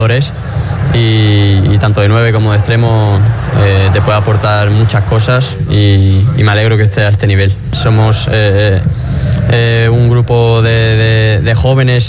y tanto de 9 como de extremo te puede aportar muchas cosas y me alegro que esté a este nivel. Somos un grupo de jóvenes